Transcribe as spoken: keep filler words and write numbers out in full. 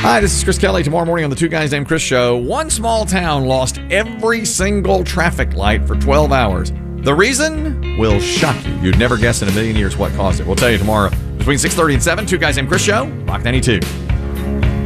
Hi, this is Chris Kelly. Tomorrow morning on the Two Guys Named Chris show, one small town lost every single traffic light for twelve hours. The reason will shock you. You'd never guess in a million years what caused it. We'll tell you tomorrow between six thirty and seven. Two Guys Named Chris show, Rock ninety-two.